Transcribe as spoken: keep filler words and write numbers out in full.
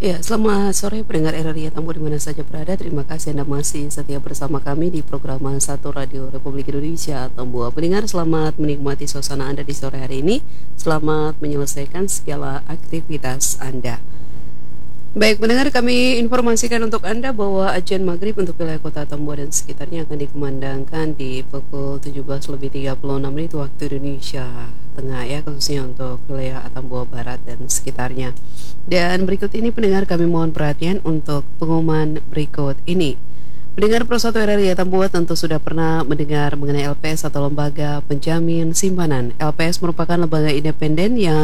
Ya, selamat sore pendengar R R I Tambo di mana saja berada. Terima kasih Anda masih setia bersama kami di program Satu Radio Republik Indonesia Tambo. Pendengar, selamat menikmati suasana Anda di sore hari ini. Selamat menyelesaikan segala aktivitas Anda. Baik, pendengar, kami informasikan untuk Anda bahwa ajan maghrib untuk wilayah kota Tambo dan sekitarnya akan dikumandangkan di pukul tujuh belas lebih tiga puluh enam menit waktu Indonesia Tengah, ya, khususnya untuk wilayah Tambo Barat dan sekitarnya. Dan berikut ini pendengar, kami mohon perhatian untuk pengumuman berikut ini. Pendengar Pro satu R R I Tambo tentu sudah pernah mendengar mengenai L P S atau Lembaga Penjamin Simpanan. L P S merupakan lembaga independen yang